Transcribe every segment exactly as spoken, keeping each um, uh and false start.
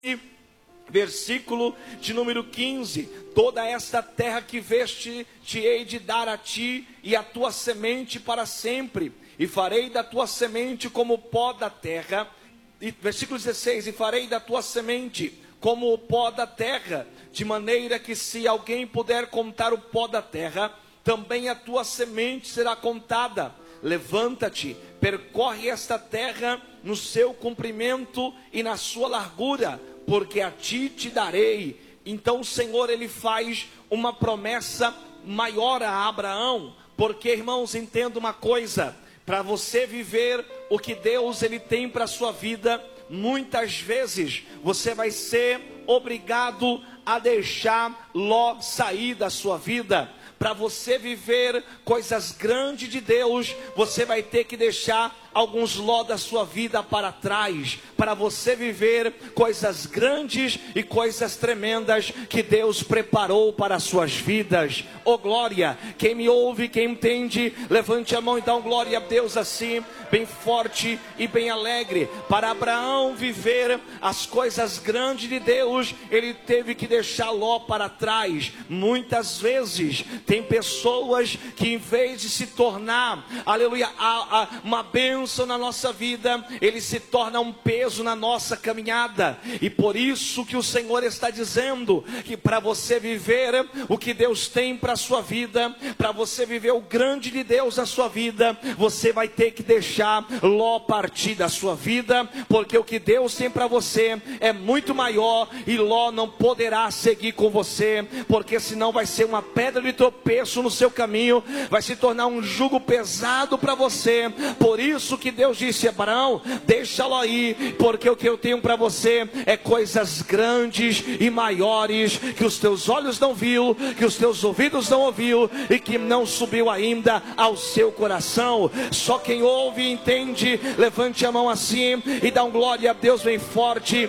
Versículo de número quinze: toda esta terra que veste te hei de dar a ti e a tua semente para sempre, e farei da tua semente como o pó da terra. E, versículo dezesseis: e farei da tua semente como o pó da terra, de maneira que se alguém puder contar o pó da terra, também a tua semente será contada. Levanta-te, percorre esta terra no seu comprimento e na sua largura, porque a ti te darei. Então o Senhor, ele faz uma promessa maior a Abraão, porque, irmãos, entenda uma coisa: para você viver o que Deus ele tem para a sua vida, muitas vezes você vai ser obrigado a deixar Ló sair da sua vida. Para você viver coisas grandes de Deus, você vai ter que deixar alguns Ló da sua vida para trás, para você viver coisas grandes e coisas tremendas que Deus preparou para as suas vidas. Oh glória, quem me ouve, quem entende, levante a mão e dá um glória a Deus assim, bem forte e bem alegre. Para Abraão viver as coisas grandes de Deus, ele teve que deixar Ló para trás. Muitas vezes tem pessoas que, em vez de se tornar, aleluia, a, a, uma bênção na nossa vida, ele se torna um peso na nossa caminhada. E por isso que o Senhor está dizendo que para você viver o que Deus tem para a sua vida, para você viver o grande de Deus na sua vida, você vai ter que deixar Ló partir da sua vida, porque o que Deus tem para você é muito maior, e Ló não poderá seguir com você, porque senão vai ser uma pedra de tropeço no seu caminho, vai se tornar um jugo pesado para você. Por isso que Deus disse: Abraão, deixa-lo aí, porque o que eu tenho para você é coisas grandes e maiores, que os teus olhos não viu, que os teus ouvidos não ouviu, e que não subiu ainda ao seu coração. Só quem ouve e entende, levante a mão assim e dá um glória a Deus bem forte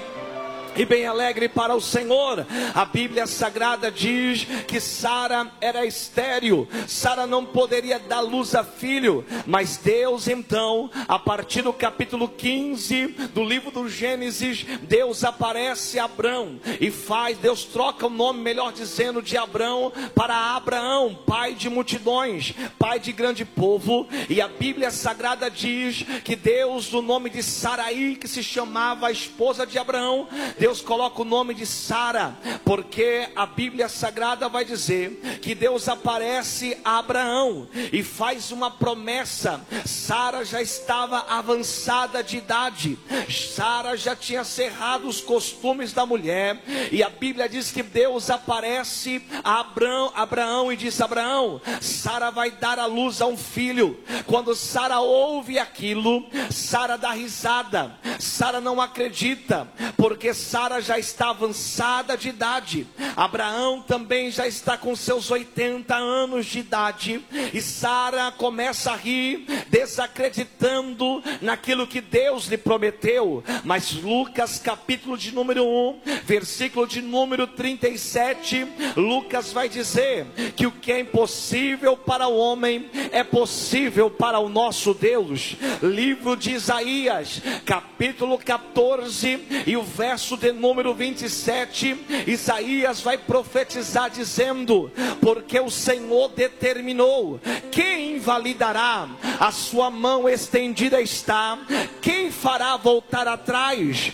e bem alegre para o Senhor. A Bíblia Sagrada diz que Sara era estéril, Sara não poderia dar luz a filho, mas Deus então, a partir do capítulo quinze do livro do Gênesis, Deus aparece a Abrão e faz, Deus troca o nome, melhor dizendo, de Abrão para Abraão, pai de multidões, pai de grande povo. E a Bíblia Sagrada diz que Deus, do nome de Saraí, que se chamava a esposa de Abraão, Deus coloca o nome de Sara, porque a Bíblia Sagrada vai dizer que Deus aparece a Abraão e faz uma promessa. Sara já estava avançada de idade, Sara já tinha cerrado os costumes da mulher, e a Bíblia diz que Deus aparece a Abraão, Abraão e diz: Abraão, Sara vai dar à luz a um filho. Quando Sara ouve aquilo, Sara dá risada, Sara não acredita, porque Sara já está avançada de idade, Abraão também já está com seus oitenta anos de idade, e Sara começa a rir, desacreditando naquilo que Deus lhe prometeu. Mas Lucas capítulo de número um, versículo de número trinta e sete, Lucas vai dizer que o que é impossível para o homem é possível para o nosso Deus. Livro de Isaías capítulo quatorze e o verso de número vinte e sete, Isaías vai profetizar dizendo: porque o Senhor determinou, quem invalidará? A sua mão estendida está, quem fará voltar atrás?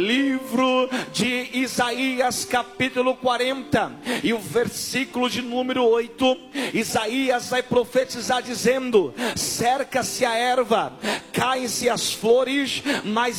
Livro de Isaías capítulo quarenta e o versículo de número oito, Isaías vai profetizar dizendo: cerca-se a erva, caem-se as flores, mas